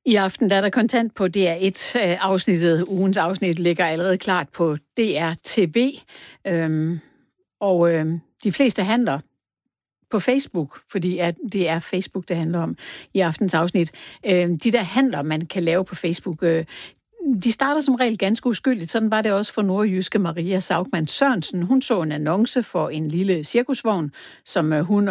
I aften der er der kontant på DR1. Ugens afsnit ligger allerede klart på DR TV. De fleste handler på Facebook, fordi det er Facebook, det handler om i aftens afsnit. De der handler, man kan lave på Facebook, de starter som regel ganske uskyldigt. Sådan var det også for nordjyske Maria Saugmann Sørensen. Hun så en annonce for en lille cirkusvogn, som hun